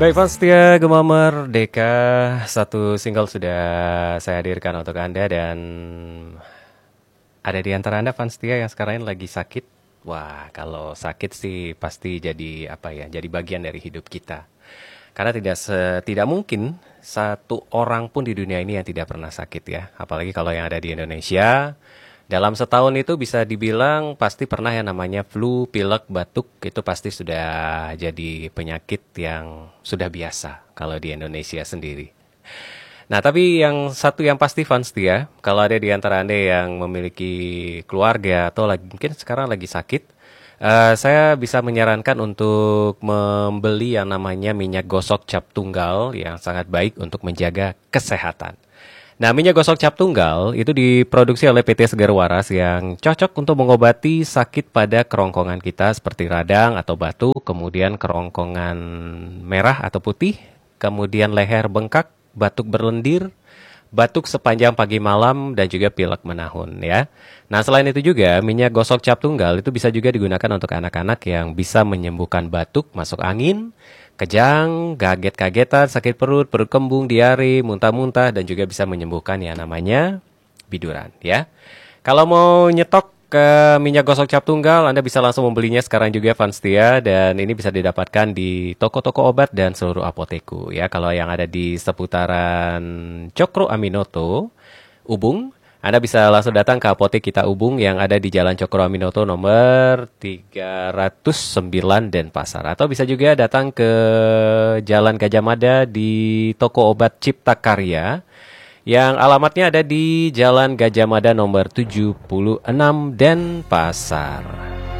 Baik fans setia Gema Merdeka, satu single sudah saya hadirkan untuk Anda dan ada di antara Anda fans setia yang sekarang ini lagi sakit. Wah, kalau sakit sih pasti jadi apa ya? Jadi bagian dari hidup kita. Karena tidak mungkin satu orang pun di dunia ini yang tidak pernah sakit ya. Apalagi kalau yang ada di Indonesia. Dalam setahun itu bisa dibilang pasti pernah yang namanya flu, pilek, batuk. Itu pasti sudah jadi penyakit yang sudah biasa kalau di Indonesia sendiri. Nah, tapi yang satu yang pasti fans setia, kalau ada di antara Anda yang memiliki keluarga atau lagi mungkin sekarang lagi sakit, saya bisa menyarankan untuk membeli yang namanya minyak gosok cap tunggal yang sangat baik untuk menjaga kesehatan. Nah, minyak gosok cap tunggal itu diproduksi oleh PT Segar Waras yang cocok untuk mengobati sakit pada kerongkongan kita seperti radang atau batuk, kemudian kerongkongan merah atau putih, kemudian leher bengkak, batuk berlendir, batuk sepanjang pagi malam, dan juga pilek menahun ya. Nah, selain itu juga minyak gosok cap tunggal itu bisa juga digunakan untuk anak-anak yang bisa menyembuhkan batuk, masuk angin, kejang, kaget-kagetan, sakit perut, perut kembung, diare, muntah-muntah, dan juga bisa menyembuhkan yang namanya biduran ya. Kalau mau nyetok ke minyak gosok cap tunggal, Anda bisa langsung membelinya sekarang juga Fanstia dan ini bisa didapatkan di toko-toko obat dan seluruh apoteku ya. Kalau yang ada di seputaran Cokro Aminoto, Ubung, Anda bisa langsung datang ke apotek kita Ubung yang ada di Jalan Cokro Aminoto nomor 309 Denpasar. Atau bisa juga datang ke Jalan Gajah Mada di toko obat Cipta Karya yang alamatnya ada di Jalan Gajah Mada nomor 76 Denpasar.